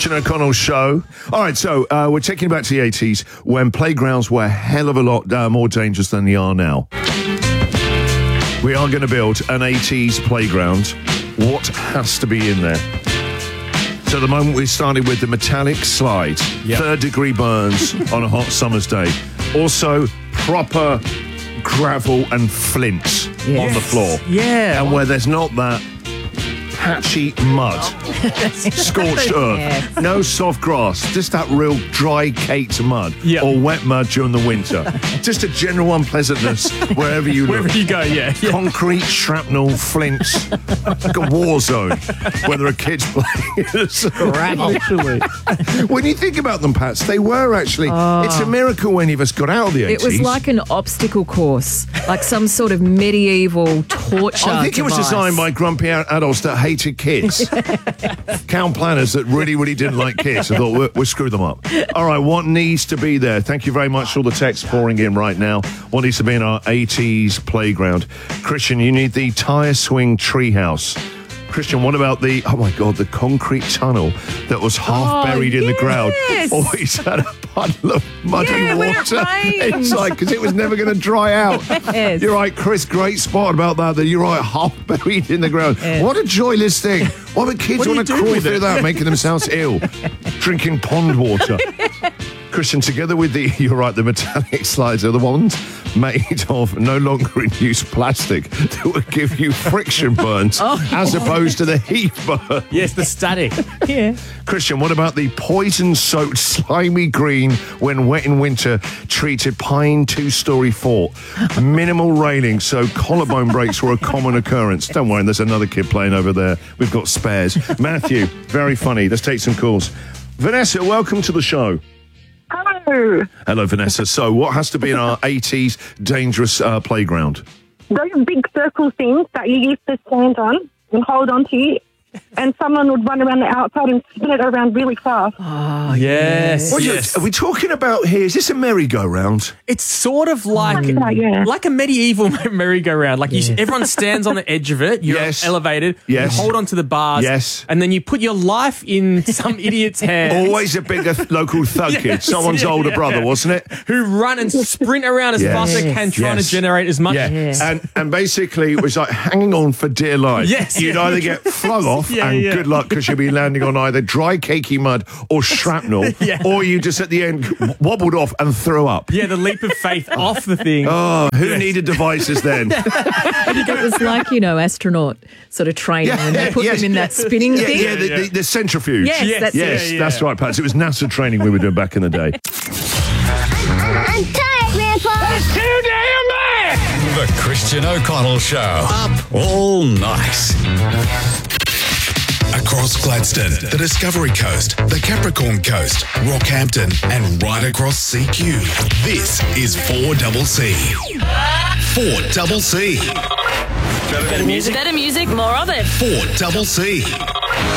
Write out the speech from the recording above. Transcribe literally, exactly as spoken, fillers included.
Christian O'Connell Show. All right, so uh, we're taking it back to the eighties when playgrounds were a hell of a lot uh, more dangerous than they are now. We are going to build an eighties playground. What has to be in there? So the moment we started with the metallic slide, yep. third degree burns on a hot summer's day. Also, proper gravel and flint yes. on the floor. Yeah. And where there's not that patchy mud, scorched earth, yes. no soft grass, just that real dry caked mud yep. or wet mud during the winter. Just a general unpleasantness wherever you look. Wherever you go, yeah. yeah. Concrete, shrapnel, flints, like a war zone where there are kids playing. Actually. When you think about them, Pats, they were actually, oh. it's a miracle any of us got out of the eighties. It was like an obstacle course, like some sort of medieval torture I think device. It was designed by grumpy adults that hated kids. Town planners that really, really didn't like kids. I thought, we'll, we'll screw them up. All right, what needs to be there? Thank you very much for all the texts pouring in right now. What needs to be in our eighties playground? Christian, you need the tyre swing treehouse. Christian, what about the, oh my God, the concrete tunnel that was half oh, buried in yes. the ground? Always had a puddle of muddy yeah, water. It it's like, because it was never going to dry out. Yes. You're right, Chris, great spot about that, that you're right, half buried in the ground. Yes. What a joyless thing. Why would kids want to crawl through that, making themselves ill? Drinking pond water. Christian, together with the, you're right, the metallic slides are the ones made of no longer in use plastic that would give you friction burns oh, as opposed to the heat burn. Yes, the static. Yeah. Christian, what about the poison-soaked, slimy green, when wet in winter, treated pine two-story fort? Minimal railing, so collarbone breaks were a common occurrence. Don't worry, there's another kid playing over there. We've got spares. Matthew, very funny. Let's take some calls. Vanessa, welcome to the show. Hello. Hello, Vanessa. So what has to be in our eighties dangerous uh, playground? Those big circle things that you used to stand on and hold on to, and someone would run around the outside and spin it around really fast. Oh, yes. What yes. Are we talking about here? Is this a merry-go-round? It's sort of like that, yeah. like a medieval merry-go-round. Like yeah. you, everyone stands on the edge of it. You're yes. elevated. Yes. You hold onto the bars. Yes. And then you put your life in some idiot's hands. Always a bigger local thug yes. kid. Someone's yeah, older yeah. brother, wasn't it? Who run and sprint around as yes. fast as they can, trying yes. to generate as much. Yeah. Yes. And and basically it was like hanging on for dear life. Yes. You'd either get flung off yeah, and yeah. good luck because you'd be landing on either dry, cakey mud or shrapnel, yeah. or you just at the end wobbled off and threw up. Yeah, the leap of faith off the thing. Oh, who yes. needed devices then? It was like, you know, astronaut sort of training, Yeah, and they put yes. them in that spinning yeah, thing. yeah, the, the, the centrifuge. Yes, Yes, that's Yes, it. yeah, that's yeah. right, Pats. It was NASA training we were doing back in the day. I'm tired, Grandpa. That's too damn bad! The Christian O'Connell Show. Up all night. Across Gladstone, the Discovery Coast, the Capricorn Coast, Rockhampton, and right across C Q. This is four C C. four C C. Better music. Better music, more of it. four C C.